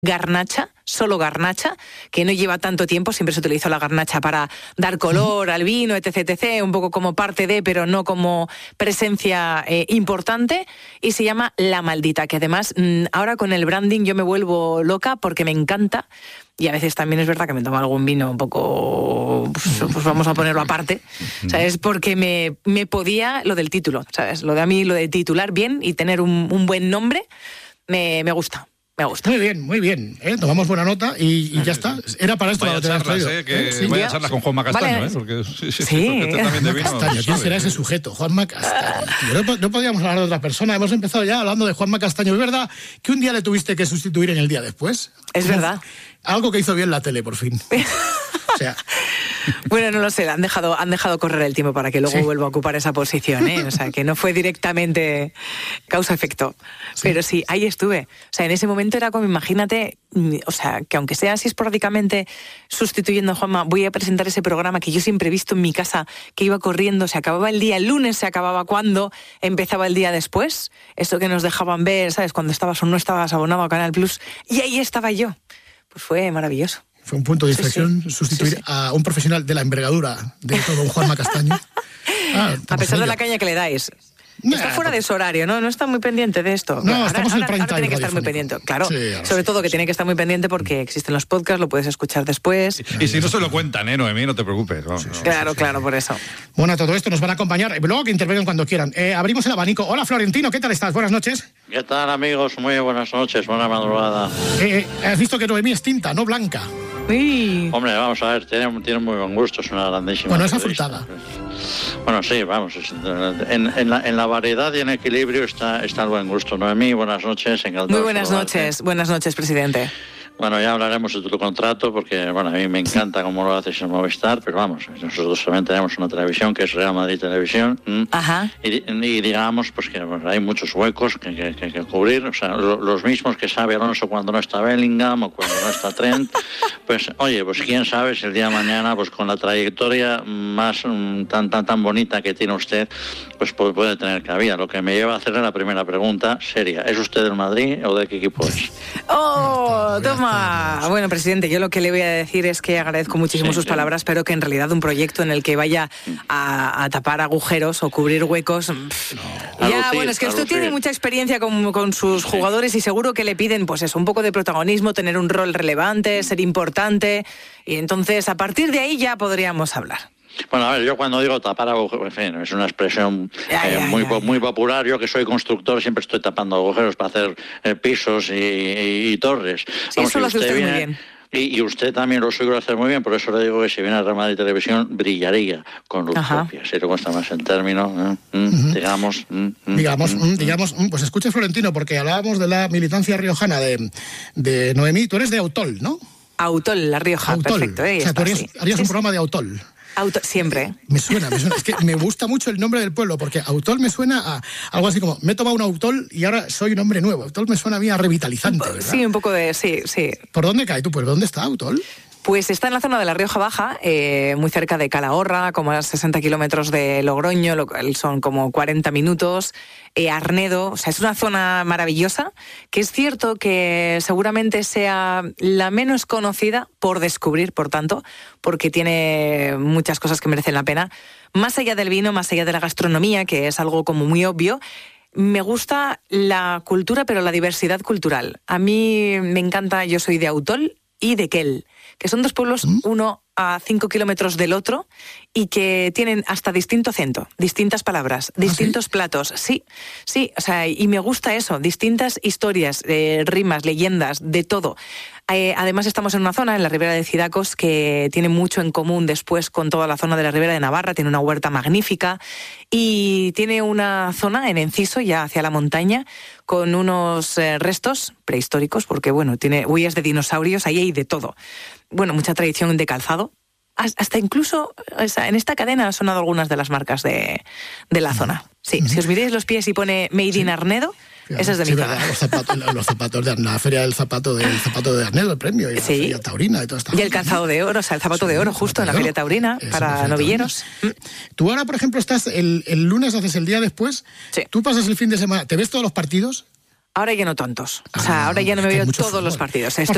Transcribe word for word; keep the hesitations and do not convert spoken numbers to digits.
garnacha, solo garnacha, que no lleva tanto tiempo, siempre se utilizó la garnacha para dar color al vino, etc, etcétera, un poco como parte de, pero no como presencia eh, importante, y se llama La Maldita, que además mmm, ahora con el branding yo me vuelvo loca porque me encanta, y a veces también es verdad que me tomo algún vino un poco, pues, pues vamos a ponerlo aparte, ¿sabes? Porque me, me podía lo del título, ¿sabes? Lo de a mí, lo de titular bien y tener un, un buen nombre, me, me gusta. Me gusta. Muy bien, muy bien. ¿eh? Tomamos buena nota y, y ya está. Era para esto. Vaya charlas, eh, que ¿Eh? Sí, vaya charlas con Juanma Castaño, vale. ¿eh? Porque sí, sí, sí. porque este también de vino. Castaño, ¿quién será ese sujeto? Juanma Castaño. Tío, no, no podíamos hablar de otra persona. Hemos empezado ya hablando de Juanma Castaño. ¿Es verdad que un día le tuviste que sustituir en el día después? Es verdad. Algo que hizo bien la tele, por fin. O sea... Bueno, no lo sé, han dejado, han dejado correr el tiempo para que luego sí. vuelva a ocupar esa posición, ¿eh? O sea, que no fue directamente causa-efecto. Sí. Pero sí, ahí estuve. O sea, en ese momento era como, imagínate, o sea, que aunque sea así esporádicamente sustituyendo a Juanma, voy a presentar ese programa que yo siempre he visto en mi casa, que iba corriendo, se acababa el día, el lunes se acababa cuando empezaba el día después. Eso que nos dejaban ver, ¿sabes? Cuando estabas o no estabas abonado a Canal Plus. Y ahí estaba yo. Pues fue maravilloso. Fue un punto de inflexión sí, sí. sustituir sí, sí. a un profesional de la envergadura de todo un Juanma Castaño. Ah, a pesar de la caña que le dais. Nah, está fuera de su horario, ¿no? No está muy pendiente de esto. No, ahora, estamos ahora, en prime ahora time. Tiene que estar muy pendiente, claro. Sí, sobre sí, todo que sí. tiene que estar muy pendiente porque existen los podcasts, lo puedes escuchar después. Y, y si no se lo cuentan, ¿eh, Noemí? No te preocupes. No, sí, no, claro, sí, claro, sí. por eso. Bueno, todo esto nos van a acompañar. Luego que intervengan cuando quieran. Eh, abrimos el abanico. Hola, Florentino, ¿qué tal estás? Buenas noches. ¿Qué tal, amigos? Muy buenas noches, buena madrugada. Eh, has visto que Noemí es tinta, no blanca. Sí. Hombre, vamos a ver, tiene, tiene muy buen gusto, es una grandísima. Bueno, es afrutada. Bueno, sí, vamos, en, en, la, en la variedad y en equilibrio está, está el buen gusto. Noemí, buenas noches. Muy buenas noches, buenas noches, presidente. Bueno, ya hablaremos de tu contrato porque, bueno, a mí me encanta cómo lo haces en Movistar, pero vamos, nosotros también tenemos una televisión que es Real Madrid Televisión. Ajá. Y, y digamos, pues que bueno, hay muchos huecos que, que, que, que cubrir, o sea, lo, los mismos que sabe Alonso cuando no está Bellingham o cuando no está Trent, pues, oye, pues quién sabe si el día de mañana, pues con la trayectoria más um, tan, tan, tan bonita que tiene usted, pues puede, puede tener cabida. Lo que me lleva a hacerle la primera pregunta seria, ¿es usted del Madrid o de qué equipo es? ¡Oh, toma! Bueno, presidente, yo lo que le voy a decir es que agradezco muchísimo sí, sus sí. palabras, pero que en realidad un proyecto en el que vaya a, a tapar agujeros o cubrir huecos... Pff, no. Ya, lucir, bueno, es que usted tiene mucha experiencia con, con sus sí. jugadores y seguro que le piden, pues eso, un poco de protagonismo, tener un rol relevante, ser importante, y entonces a partir de ahí ya podríamos hablar. Bueno, a ver, yo cuando digo tapar agujeros, en fin, es una expresión ya, eh, ya, muy, ya, ya. muy popular. Yo que soy constructor siempre estoy tapando agujeros para hacer eh, pisos y, y, y torres. Sí, Vamos, eso lo hace usted, usted viene, muy bien. Y, y usted también lo suele hacer muy bien, por eso le digo que si viene a Real Madrid Televisión brillaría con luz Ajá. propia. Si le cuesta más en términos, ¿eh? mm, uh-huh. digamos... Mm, digamos, mm, mm, digamos, mm, pues escuche, Florentino, porque hablábamos de la militancia riojana de, de Noemí. Tú eres de Autol, ¿no? Autol, La Rioja, Autol. perfecto. ¿eh? O sea, tú harías, sí. harías sí, un sí. programa de Autol. Auto, siempre. Me suena, me suena. Es que me gusta mucho el nombre del pueblo, porque Autol me suena a algo así como, me he tomado un Autol y ahora soy un hombre nuevo. Autol me suena a mí a revitalizante, ¿verdad? Sí, un poco de, sí, sí. ¿Por dónde cae tu pueblo? ¿Dónde está Autol? Pues está en la zona de la Rioja Baja, eh, muy cerca de Calahorra, como a sesenta kilómetros de Logroño, lo cual son como cuarenta minutos. Eh, Arnedo, o sea, es una zona maravillosa, que es cierto que seguramente sea la menos conocida por descubrir, por tanto, porque tiene muchas cosas que merecen la pena. Más allá del vino, más allá de la gastronomía, que es algo como muy obvio, me gusta la cultura, pero la diversidad cultural. A mí me encanta, yo soy de Autol y de Quel, que son dos pueblos, ¿Mm? uno a cinco kilómetros del otro, y que tienen hasta distinto acento, distintas palabras, ¿Ah, distintos sí? platos. Sí, sí, o sea, y me gusta eso, distintas historias, eh, rimas, leyendas, de todo. Eh, además estamos en una zona, en la Ribera de Cidacos, que tiene mucho en común después con toda la zona de la Ribera de Navarra, tiene una huerta magnífica y tiene una zona en Enciso, ya hacia la montaña, con unos eh, restos prehistóricos, porque bueno, tiene huellas de dinosaurios, ahí hay de todo. Bueno, mucha tradición de calzado. Hasta incluso o sea, en esta cadena han sonado algunas de las marcas de, de la zona. Sí, uh-huh. Si os miráis los pies y pone Made in Arnedo, esa es de sí, mi verdad, zona. Los zapatos, los zapatos de la feria del zapato, del zapato de Arnedo, el premio, y la sí. feria taurina y todo esto. Y el calzado de oro, o sea, el zapato sí, de oro justo en la feria taurina es para novilleros. Taurina. Tú ahora, por ejemplo, estás el, el lunes, haces el día después, sí. Tú pasas el fin de semana, ¿te ves todos los partidos? Ahora ya no tantos. O sea, ah, ahora ya no me veo todos fútbol. Los partidos. Estoy